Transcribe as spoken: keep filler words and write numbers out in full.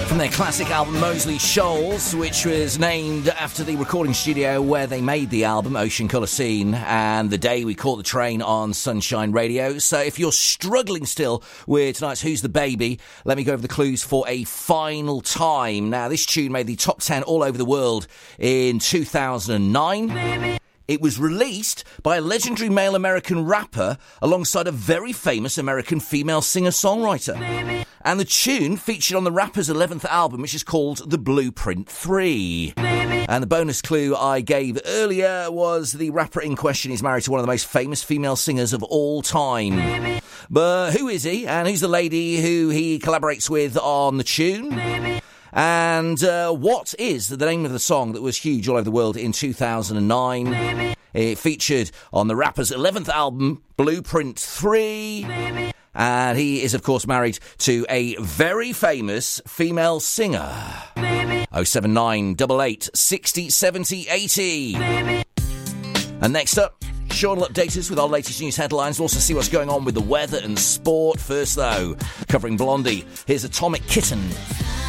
From their classic album Moseley Shoals, which was named after the recording studio where they made the album, Ocean Colour Scene, and the day we caught the train on Sunshine Radio. So if you're struggling still with tonight's Who's the Baby, let me go over the clues for a final time. Now, this tune made the top ten all over the world in two thousand nine. Baby. It was released by a legendary male American rapper alongside a very famous American female singer-songwriter. Baby. And the tune featured on the rapper's eleventh album, which is called The Blueprint three. Baby. And the bonus clue I gave earlier was the rapper in question is married to one of the most famous female singers of all time. Baby. But who is he, and who's the lady who he collaborates with on the tune? Baby. And uh, what is the name of the song that was huge all over the world in two thousand nine? Baby. It featured on the rapper's eleventh album, Blueprint three. Baby. And he is, of course, married to a very famous female singer. Baby. oh seven nine eight eight six oh seven oh eighty. Baby. And next up, Sean will update us with our latest news headlines. We'll also see what's going on with the weather and sport. First, though, covering Blondie, here's Atomic Kitten.